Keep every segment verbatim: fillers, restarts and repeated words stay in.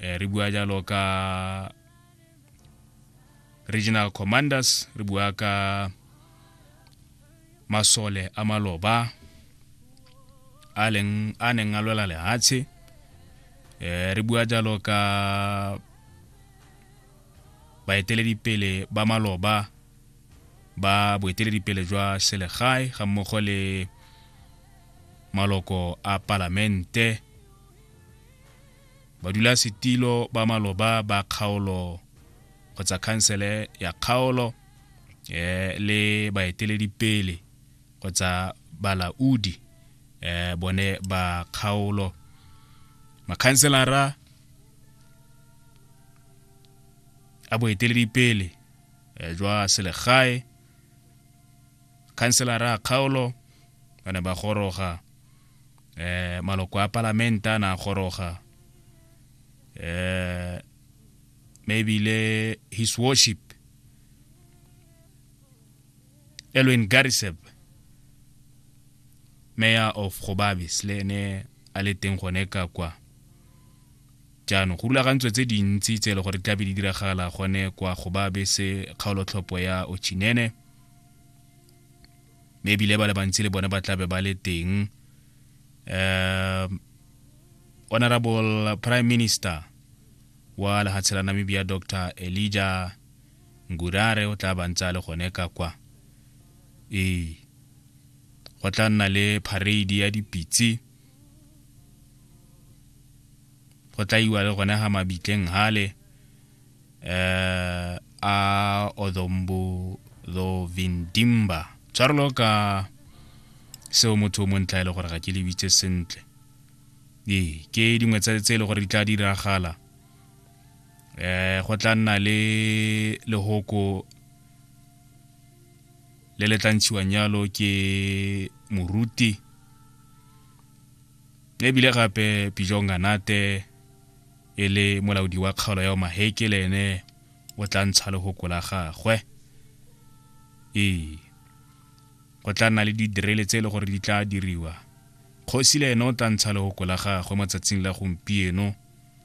eh, re bua jalo ka regional commanders, re bua ka masole a maloba a leng a neng a lwela lehatshe. eh, re bua jalo ka baeteledipele ba maloba ba boeteledipele jwa selegae ga mmogo le maloko a parlamente, badula setilo ba maloba ba kgaolo kgotsa council ya kgaolo eh, le baeteledipele kgotsa balaudi eh, bone ba kgaolo, makhanselara a boeteledipele eh, jwa selegae, councilora a kgaolo bana ba goroga eh, maloko a parlamenta na goroga eh, maybe le his worship Elwin Gariseb, mayor of Gobabis, le ne a le teng gone ka kwa jaanong go rulagantse tse dintsi tse le gore tla be di diragala gone kwa Gobabis kgaolotlhopho ya Ochinene, maybe le ba le bantsi le bone ba tla be ba le teng. uh, Honorable Prime Minister wa lehatshe la Namibia Doctor Elijah Ngurare o tla bantsa le gone ka kwa e go tla nna le parade ya dipitsi, go tla iwa le gone ha mabitleng hale eh a Odombo do Vindimba tsarlo ka seo motho mo ntla ile gore ga ke le bitse sentle e ke dingwe tsa tse ile gore di tla diragala. eh go tla nna le le hoko le le tlantshiwa nyalo ke moruti e bile gape Pijonga Nate ele molaodi wa kgaolo ya Maheke le ene o tla ntsha le hoko la gagwe e go tla nna le di direle tse le gore di tla diriwa. Kgosi le ene o tla ntsha le hoko la gagwe mo tsatsing la gompieno.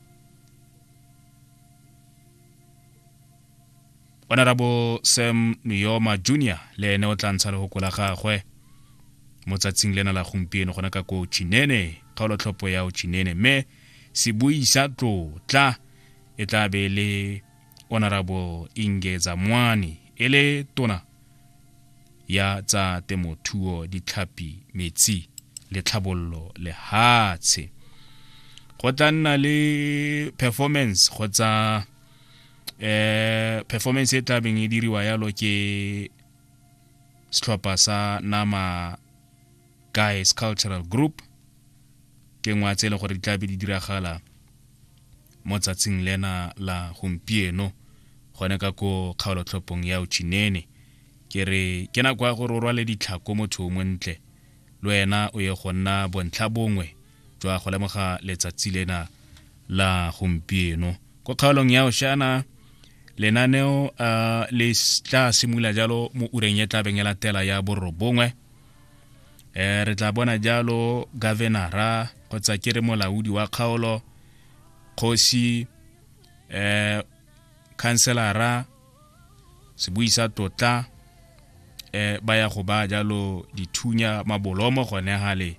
Honorable Sam Nujoma Junior le ene o tla ntsha le hoko la gagwe mo tsatsing lena la gompieno gona ka ko Ochinene kgaolotlhopho ya Ochinene, mme Sibuisa Tlotla e tla be le Honorable Ingeza Mwani ele tona ya tsa temothuo, ditlhapi, metsi le tlhabollo lehatshe. Go tla nna le performance kgotsa eh performance e tla beng e diriwa yalo ke setlhopha sa Nama Guys Cultural Group, ke ngwa tse le gore di tla be di diragala mo tsatsing lena la gompieno gone ka ko kgaolotlhophong ya Ochinene. Ke re ke na kwa go rorwa le ditlhako motho mo ntle le wena o ye go nna bontlha bongwe jwa go lemoga letsatsi lena la gompieno ko kgaolong ya Oshana. Lenaneo uh, le tla simula jalo mo ureng ya tla bengela tela ya borobongwe. eh re tla bona jalo governora kgotsa ke re molaodi wa kgaolo, kgosi, eh councilora Sibuisa Tlotla eh ba ya go ba jalo dithunya mabolomo gone hale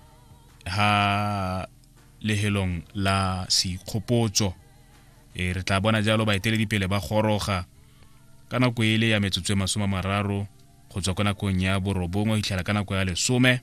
ha lehelong la Sekgopotso. e re tla bona jalo baeteledipele ba goroga ka nako ile ya metsotso e masome a mararo go tswa ka nako ya borobongwe go itlhela ka nako ya lesome.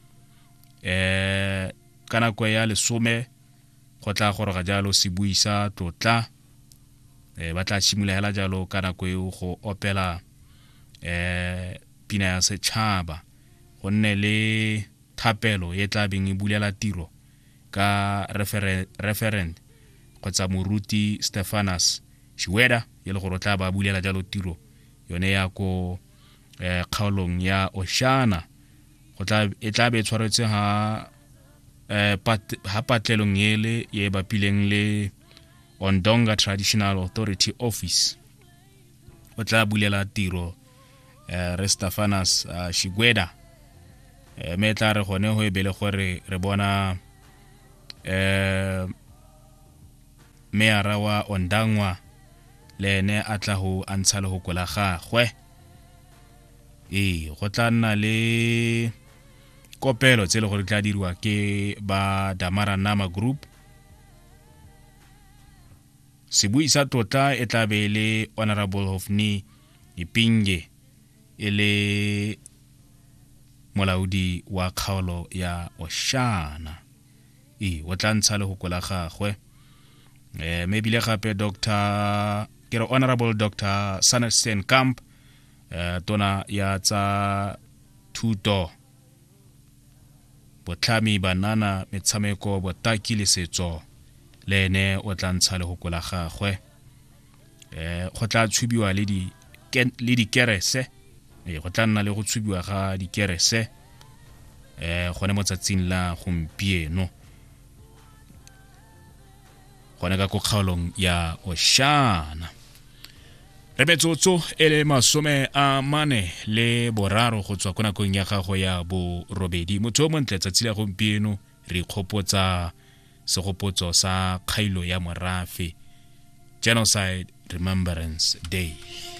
eh ka nako ya lesome go tla goroga jalo Sibuisa Tlotla eh ba tla simula hela jalo ka nako e go opela eh pina ya setšhaba, go nne le thapelo ye tla beng e bulela tiro ka referent referent kgotsa moruti Stephanus Shiweda ye le gore tla ba bulela jalo tiro yone ya ko eh kgaolong ya Oshana. Go tla e tla be tshwaretse ha eh pat ha patlelong yele ye bapileng le Ondonga Traditional Authority Office. O tla bulela tiro eh Stephanus uh, Shiweda. eh me tla re gone ho e bele gore re bona eh meara wa Ondangwa le ene a tla go antsha le go kola gagwe. Ee, go tla nna le kopelo tse le gore tla dirwa ke ba Damara Nama Group. Sebui sa tota e tla be le Honorable Hofni Ipinge e le molaodi wa kgaolo ya Oshana. Ee, o tla ntsha le go kola gagwe. Eh, maybe le gape Doctor kero Honorable Doctor Sanderson Camp, uh, tona ya tsa thuto, botlhami, banana, metshameko, botaki le setso, le ene o tla ntsha le go kola gagwe. Eh, go tla tshubiwa le di le di kerese. Eh, go tla nna le go tshubiwa ga di kerese eh gone mo tsatsing la gompieno gone ka go kgaolong ya Oshana. Re betsotso e le masome a mane le boraro go tswa kona kong ya gago ya bo robedi. Motho mo ntle tsatsi la gompieno re khopotsa segopotso sa kgailo ya morafe, Genocide Remembrance Day.